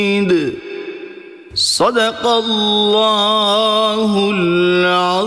Sadakallahul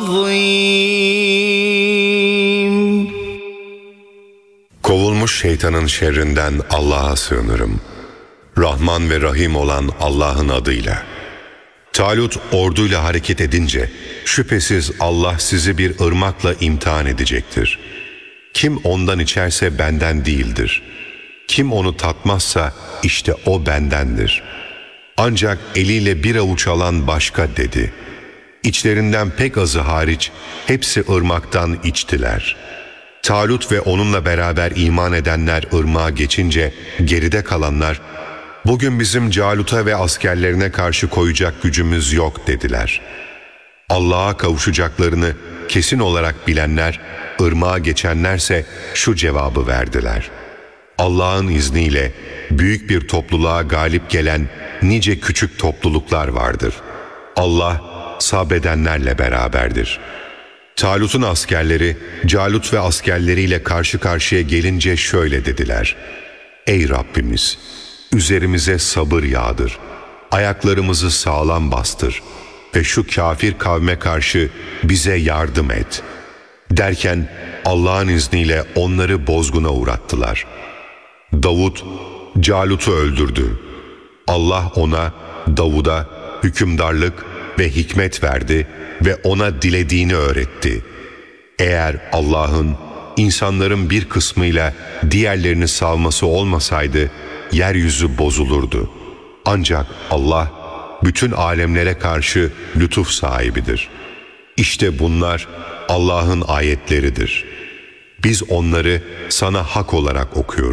azim. Kovulmuş şeytanın şerrinden Allah'a sığınırım. Rahman ve Rahim olan Allah'ın adıyla. Talut orduyla hareket edince, şüphesiz Allah sizi bir ırmakla imtihan edecektir. Kim ondan içerse benden değildir. Kim onu tatmazsa işte o bendendir. Ancak eliyle bir avuç alan başka dedi. İçlerinden pek azı hariç hepsi ırmaktan içtiler. Talut ve onunla beraber iman edenler ırmağa geçince geride kalanlar, bugün bizim Calut'a ve askerlerine karşı koyacak gücümüz yok dediler. Allah'a kavuşacaklarını kesin olarak bilenler, ırmağa geçenlerse şu cevabı verdiler. Allah'ın izniyle büyük bir topluluğa galip gelen nice küçük topluluklar vardır. Allah sabredenlerle beraberdir. Talut'un askerleri, Calut ve askerleriyle karşı karşıya gelince şöyle dediler. Ey Rabbimiz! Üzerimize sabır yağdır. Ayaklarımızı sağlam bastır ve şu kafir kavme karşı bize yardım et. Derken Allah'ın izniyle onları bozguna uğrattılar. Davud, Calut'u öldürdü. Allah ona, Davud'a hükümdarlık ve hikmet verdi ve ona dilediğini öğretti. Eğer Allah'ın insanların bir kısmıyla diğerlerini salması olmasaydı, yeryüzü bozulurdu. Ancak Allah, bütün alemlere karşı lütuf sahibidir. İşte bunlar Allah'ın ayetleridir. Biz onları sana hak olarak okuyoruz.